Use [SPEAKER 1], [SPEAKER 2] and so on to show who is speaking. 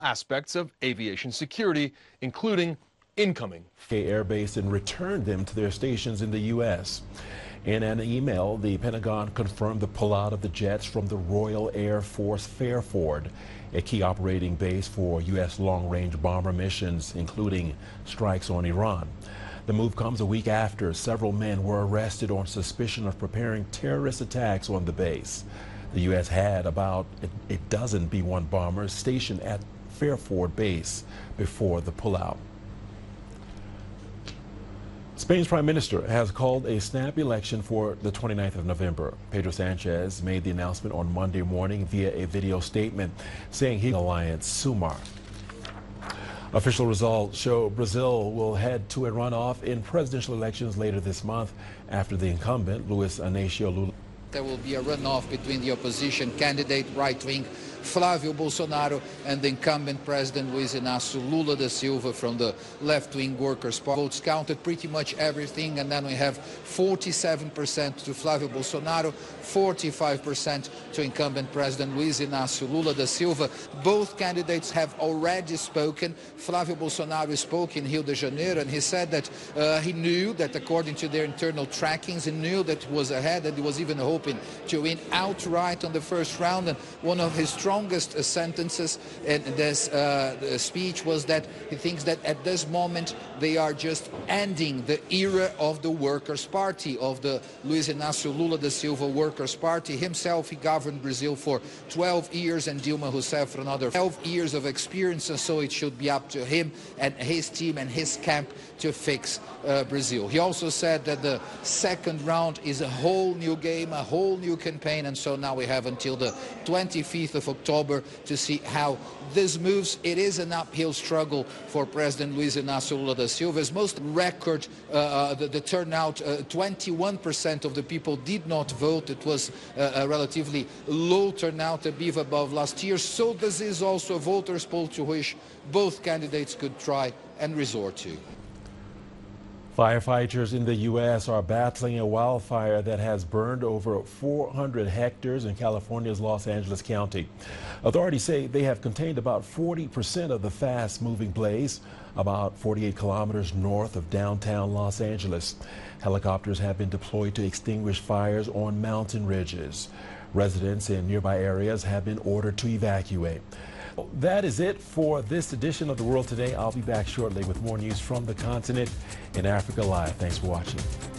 [SPEAKER 1] aspects of aviation security, including incoming
[SPEAKER 2] Air Base and returned them to their stations in the U.S. In an email, the Pentagon confirmed the pullout of the jets from the Royal Air Force Fairford, a key operating base for U.S. long-range bomber missions, including strikes on Iran. The move comes a week after several men were arrested on suspicion of preparing terrorist attacks on the base. The U.S. had about a dozen B-1 bombers stationed at Fairford Base before the pullout. Spain's prime minister has called a snap election for the 29th of November. Pedro Sanchez made the announcement on Monday morning via a video statement saying he alliance Sumar. Official results show Brazil will head to a runoff in presidential elections later this month after the incumbent, Luiz Inácio Lula.
[SPEAKER 3] There will be a runoff between the opposition candidate, right-wing Flávio Bolsonaro, and the incumbent president Luiz Inácio Lula da Silva from the left-wing Workers' Party. Votes counted pretty much everything, and then we have 47% to Flávio Bolsonaro, 45% to incumbent president Luiz Inácio Lula da Silva. Both candidates have already spoken. Flávio Bolsonaro spoke in Rio de Janeiro, and he said that he knew that according to their internal trackings, he knew that he was ahead, and he was even hoping to win outright on the first round. And one of his strongest sentences in this speech was that he thinks that at this moment they are just ending the era of the Workers' Party, of the Luiz Inácio Lula da Silva Workers' Party. Himself, he governed Brazil for 12 years and Dilma Rousseff for another 12 years of experience, and so it should be up to him and his team and his camp to fix Brazil. He also said that the second round is a whole new game, a whole new campaign, and so now we have until the 25th of October to see how this moves. It is an uphill struggle for President Luiz Inácio Lula da Silva's most record, the turnout, 21% of the people did not vote. It was a relatively low turnout, a bit above last year. So this is also a voters' poll to which both candidates could try and resort to.
[SPEAKER 2] Firefighters in the U.S. are battling a wildfire that has burned over 400 hectares in California's Los Angeles County. Authorities say they have contained about 40% of the fast-moving blaze, about 48 kilometers north of downtown Los Angeles. Helicopters have been deployed to extinguish fires on mountain ridges. Residents in nearby areas have been ordered to evacuate. That is it for this edition of The World Today. I'll be back shortly with more news from the continent in Africa Live. Thanks for watching.